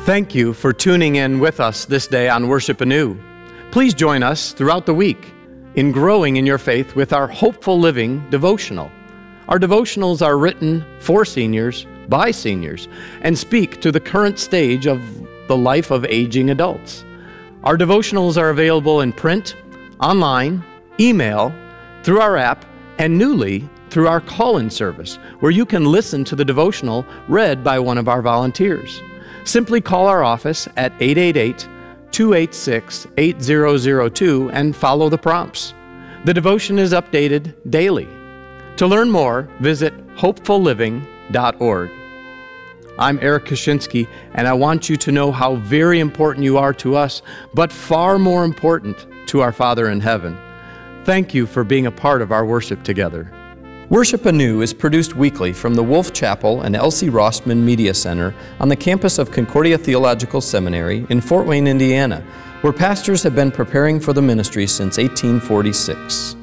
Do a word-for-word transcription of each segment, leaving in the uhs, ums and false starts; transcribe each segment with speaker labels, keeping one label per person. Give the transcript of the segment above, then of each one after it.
Speaker 1: Thank you for tuning in with us this day on Worship Anew. Please join us throughout the week in growing in your faith with our Hopeful Living devotional. Our devotionals are written for seniors, by seniors, and speak to the current stage of the life of aging adults. Our devotionals are available in print, online, email, through our app, and newly through our call-in service, where you can listen to the devotional read by one of our volunteers. Simply call our office at eight eight eight, two eight six, eight zero zero two and follow the prompts. The devotion is updated daily. To learn more, visit hopeful living dot org. I'm Eric Kaczynski, and I want you to know how very important you are to us, but far more important to our Father in heaven. Thank you for being a part of our worship together. Worship Anew is produced weekly from the Wolf Chapel and Elsie Rossman Media Center on the campus of Concordia Theological Seminary in Fort Wayne, Indiana, where pastors have been preparing for the ministry since eighteen forty-six.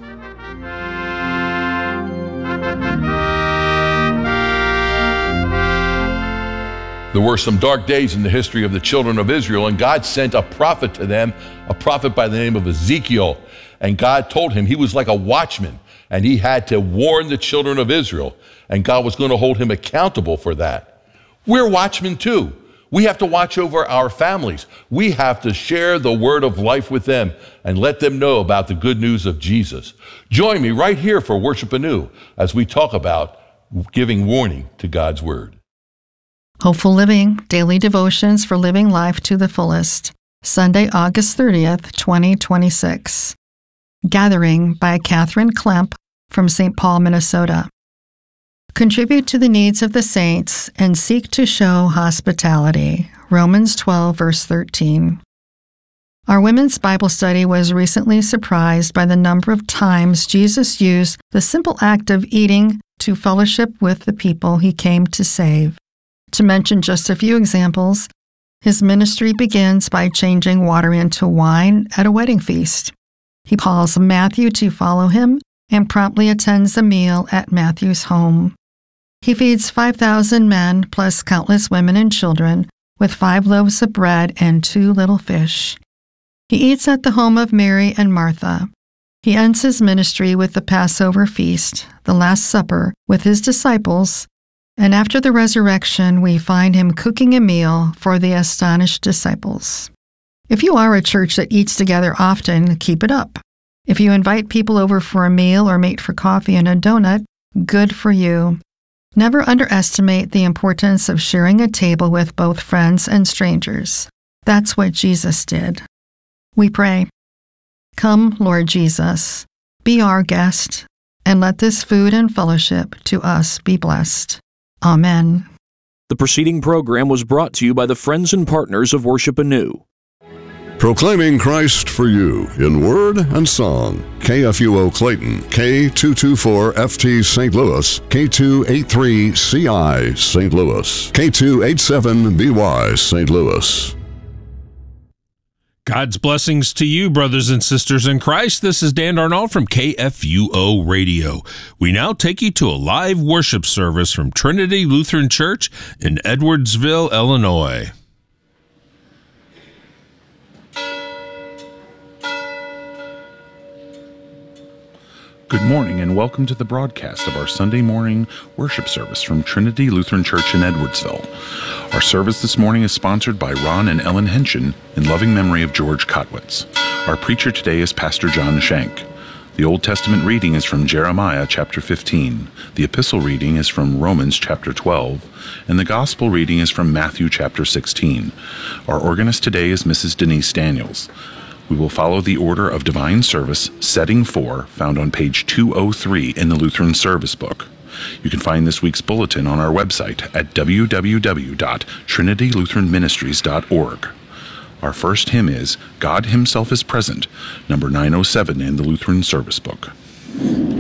Speaker 2: There were some dark days in the history of the children of Israel, and God sent a prophet to them, a prophet by the name of Ezekiel. And God told him he was like a watchman, and he had to warn the children of Israel, and God was going to hold him accountable for that. We're watchmen too. We have to watch over our families. We have to share the word of life with them and let them know about the good news of Jesus. Join me right here for Worship Anew as we talk about giving warning to God's word.
Speaker 3: Hopeful Living, Daily Devotions for Living Life to the Fullest, Sunday, August thirtieth, twenty twenty-six. Gathering by Catherine Klemp from Saint Paul, Minnesota. Contribute to the needs of the saints and seek to show hospitality. Romans twelve, verse thirteen. Our women's Bible study was recently surprised by the number of times Jesus used the simple act of eating to fellowship with the people he came to save. To mention just a few examples, his ministry begins by changing water into wine at a wedding feast. He calls Matthew to follow him and promptly attends a meal at Matthew's home. He feeds five thousand men plus countless women and children with five loaves of bread and two little fish. He eats at the home of Mary and Martha. He ends his ministry with the Passover feast, the Last Supper, with his disciples, and after the resurrection, we find him cooking a meal for the astonished disciples. If you are a church that eats together often, keep it up. If you invite people over for a meal or meet for coffee and a donut, good for you. Never underestimate the importance of sharing a table with both friends and strangers. That's what Jesus did. We pray. Come, Lord Jesus, be our guest, and let this food and fellowship to us be blessed. Amen.
Speaker 4: The preceding program was brought to you by the friends and partners of Worship Anew.
Speaker 5: Proclaiming Christ for you in word and song. K F U O Clayton, K two twenty-four F T Saint Louis, K two eighty-three C I Saint Louis, K two eighty-seven B Y Saint Louis.
Speaker 6: God's blessings to you, brothers and sisters in Christ. This is Dan Darnall from K F U O Radio. We now take you to a live worship service from Trinity Lutheran Church in Edwardsville, Illinois.
Speaker 7: Good morning and welcome to the broadcast of our Sunday morning worship service from Trinity Lutheran Church in Edwardsville. Our service this morning is sponsored by Ron and Ellen Henshin in loving memory of George Kotwitz. Our preacher today is Pastor John Schenk. The Old Testament reading is from Jeremiah chapter fifteen. The epistle reading is from Romans chapter twelve. And the gospel reading is from Matthew chapter sixteen. Our organist today is Missus Denise Daniels. We will follow the order of divine service, setting four, found on page two oh three in the Lutheran Service Book. You can find this week's bulletin on our website at w w w dot trinity lutheran ministries dot org. Our first hymn is God Himself is Present, number nine oh seven in the Lutheran Service Book.